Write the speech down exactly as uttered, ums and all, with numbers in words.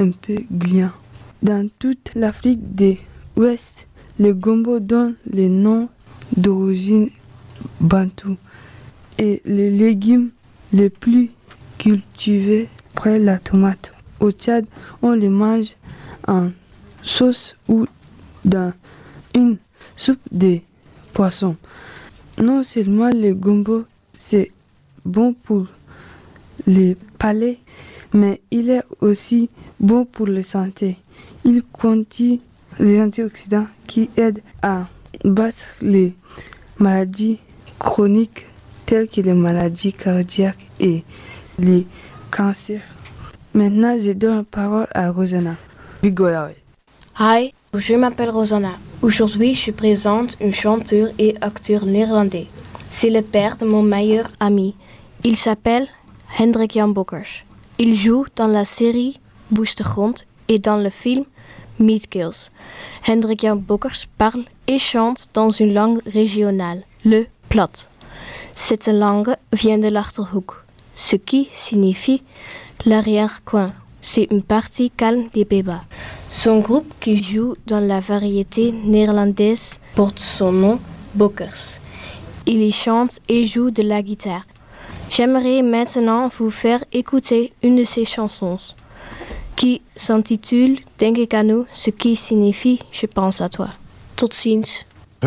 un peu gluant. Dans toute l'Afrique de l'Ouest, le gombo donne le nom d'origine bantou et le légume le plus cultivé après la tomate. Au Tchad, on le mange en sauce ou dans une soupe de poisson. Non seulement le gombo c'est bon pour le palais, mais il est aussi bon pour la santé. Il contient des antioxydants qui aident à battre les maladies chroniques telles que les maladies cardiaques et les cancers. Maintenant, je donne la parole à Rosanna. Bigoyawe. Hi, je m'appelle Rosanna. Aujourd'hui, je présente un chanteur et acteur néerlandais. C'est le père de mon meilleur ami. Il s'appelle Hendrik Jan Bokkers. Il joue dans la série Woeste Grond et dans le film Meat Kills. Hendrik Jan Bokkers parle et chante dans une langue régionale, le plat. Cette langue vient de l'Achterhoek, ce qui signifie l'arrière-coin. C'est une partie calme des Pays-Bas. Son groupe qui joue dans la variété néerlandaise porte son nom, Bokkers. Il y chante et joue de la guitare. J'aimerais maintenant vous faire écouter une de ses chansons qui s'intitule Denk ik aan u, ce qui signifie Je pense à toi. Tot ziens.